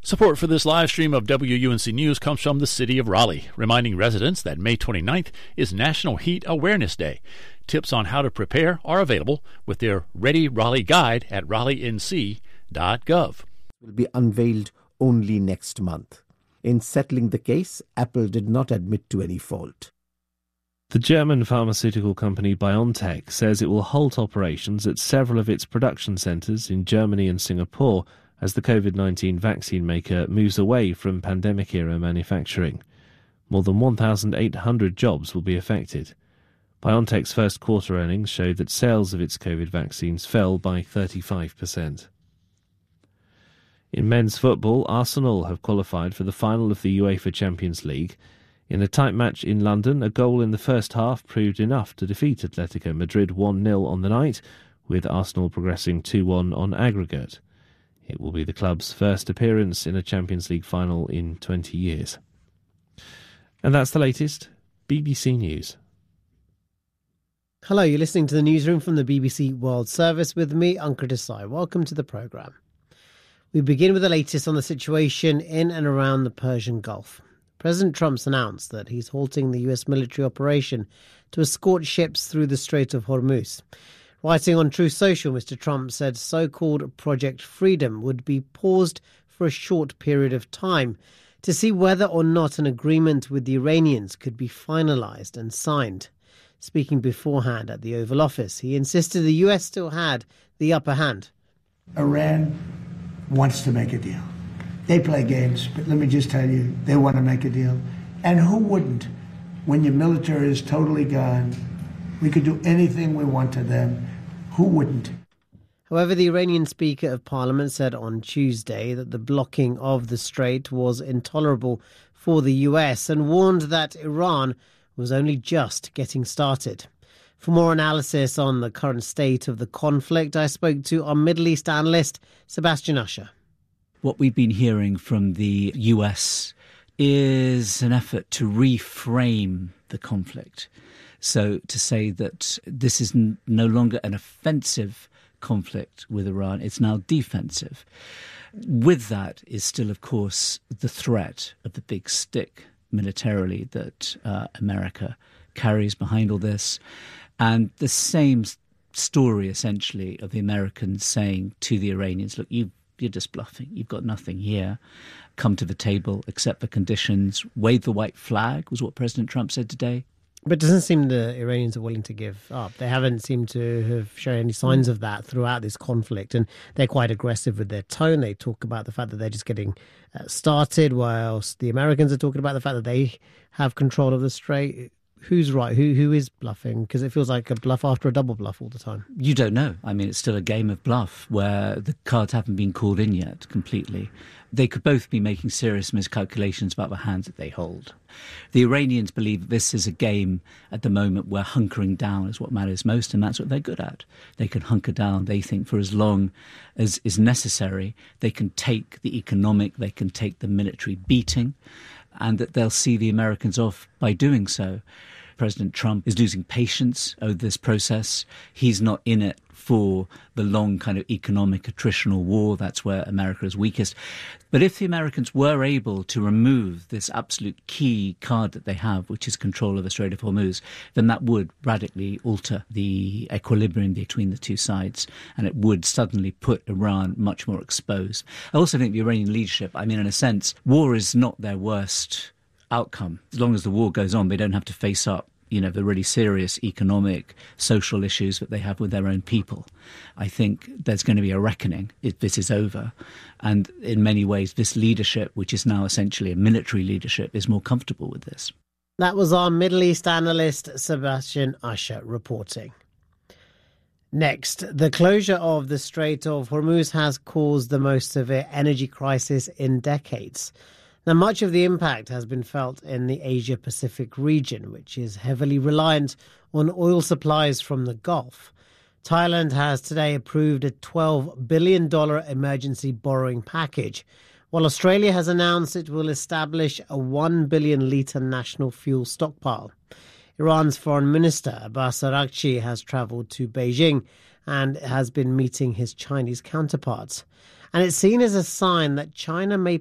Support for this live stream of WUNC News comes from the City of Raleigh, reminding residents that May 29th is National Heat Awareness Day. Tips on how to prepare are available with their Ready Raleigh guide at raleighnc.gov. Will be unveiled only next month. In settling the case, Apple did not admit to any fault. The German pharmaceutical company BioNTech says it will halt operations at several of its production centres in Germany and Singapore as the COVID-19 vaccine maker moves away from pandemic-era manufacturing. More than 1,800 jobs will be affected. BioNTech's first quarter earnings showed that sales of its COVID vaccines fell by 35%. In men's football, Arsenal have qualified for the final of the UEFA Champions League. In a tight match in London, a goal in the first half proved enough to defeat Atletico Madrid 1-0 on the night, with Arsenal progressing 2-1 on aggregate. It will be the club's first appearance in a Champions League final in 20 years. And that's the latest. BBC News. Hello, you're listening to the newsroom from the BBC World Service with me, Ankar Desai. Welcome to the programme. We begin with the latest on the situation in and around the Persian Gulf. President Trump's announced that he's halting the US military operation to escort ships through the Strait of Hormuz. Writing on Truth Social, Mr. Trump said so-called Project Freedom would be paused for a short period of time to see whether or not an agreement with the Iranians could be finalised and signed. Speaking beforehand at the Oval Office, he insisted the US still had the upper hand. Iran wants to make a deal. They play games, but let me just tell you, they want to make a deal. And who wouldn't? When your military is totally gone, we could do anything we want to them. Who wouldn't? However, the Iranian Speaker of Parliament said on Tuesday that the blocking of the strait was intolerable for the US and warned that Iran was only just getting started. For more analysis on the current state of the conflict, I spoke to our Middle East analyst, Sebastian Usher. What we've been hearing from the US is an effort to reframe the conflict. So to say that this is no longer an offensive conflict with Iran, it's now defensive. With that is still, of course, the threat of the big stick militarily that America carries behind all this. And the same story, essentially, of the Americans saying to the Iranians, look, you're just bluffing. You've got nothing here. Come to the table, accept the conditions, wave the white flag, was what President Trump said today. But it doesn't seem the Iranians are willing to give up. They haven't seemed to have shown any signs of that throughout this conflict. And they're quite aggressive with their tone. They talk about the fact that they're just getting started, whilst the Americans are talking about the fact that they have control of the strait. Who's right? Who is bluffing? Because it feels like a bluff after a double bluff all the time. You don't know. I mean, it's still a game of bluff where the cards haven't been called in yet completely. They could both be making serious miscalculations about the hands that they hold. The Iranians believe this is a game at the moment where hunkering down is what matters most, and that's what they're good at. They can hunker down, they think, for as long as is necessary. They can take the economic, they can take the military beating, and that they'll see the Americans off by doing so. President Trump is losing patience over this process. He's not in it for the long kind of economic attritional war. That's where America is weakest. But if the Americans were able to remove this absolute key card that they have, which is control of the Strait of Hormuz, then that would radically alter the equilibrium between the two sides, and it would suddenly put Iran much more exposed. I also think the Iranian leadership, I mean, in a sense, war is not their worst outcome. As long as the war goes on, they don't have to face up, the really serious economic, social issues that they have with their own people. I think there's going to be a reckoning if this is over. And in many ways, this leadership, which is now essentially a military leadership, is more comfortable with this. That was our Middle East analyst, Sebastian Usher, reporting. Next, the closure of the Strait of Hormuz has caused the most severe energy crisis in decades. Now, much of the impact has been felt in the Asia-Pacific region, which is heavily reliant on oil supplies from the Gulf. Thailand has today approved a $12 billion emergency borrowing package, while Australia has announced it will establish a 1 billion litre national fuel stockpile. Iran's Foreign Minister Abbas Araghchi has travelled to Beijing and has been meeting his Chinese counterparts. And it's seen as a sign that China may